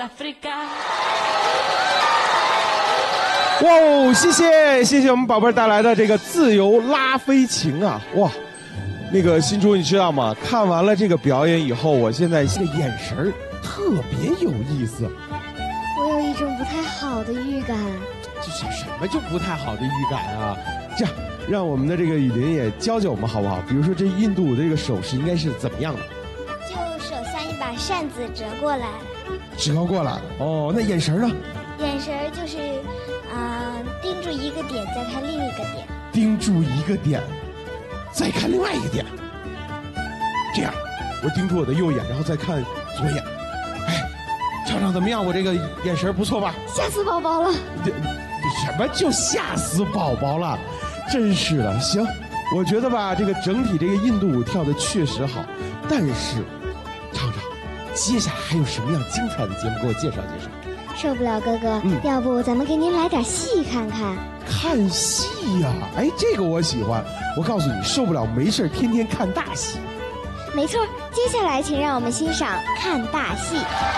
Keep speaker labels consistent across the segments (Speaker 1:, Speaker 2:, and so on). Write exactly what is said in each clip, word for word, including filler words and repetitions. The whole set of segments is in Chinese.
Speaker 1: 哇哦，谢谢谢谢我们宝贝儿带来的这个自由拉菲琴啊！哇，那个新珠你知道吗？看完了这个表演以后，我现在这个眼神儿特别有意思。
Speaker 2: 我有一种不太好的预感。
Speaker 1: 这是什么就不太好的预感啊？这样，让我们的这个雨林也教教我们好不好？比如说这印度舞的这个手势应该是怎么样的？
Speaker 2: 就手像一把扇子折过来。
Speaker 1: 折过来哦，那眼神呢？
Speaker 2: 眼神就是，啊、呃，盯住一个点，再看另一个点。
Speaker 1: 盯住一个点，再看另外一个点。这样，我盯住我的右眼，然后再看左眼。哎，厂长怎么样？我这个眼神不错吧？
Speaker 2: 吓死宝宝了！
Speaker 1: 这什么就吓死宝宝了？真是的。行，我觉得吧，这个整体这个印度舞跳的确实好，但是，厂长，接下来还有什么样精彩的节目给我介绍介绍？
Speaker 2: 受不了哥哥，嗯、要不咱们给您来点戏看看？
Speaker 1: 看戏呀、啊，哎，这个我喜欢。我告诉你，受不了没事天天看大戏。
Speaker 2: 没错，接下来请让我们欣赏看大戏。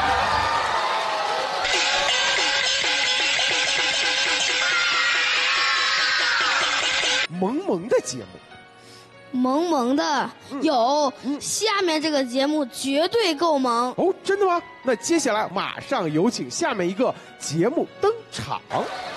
Speaker 1: 萌萌的节目。
Speaker 3: 萌萌的、嗯、有、嗯，下面这个节目绝对够萌
Speaker 1: 哦！真的吗？那接下来马上有请下面一个节目登场。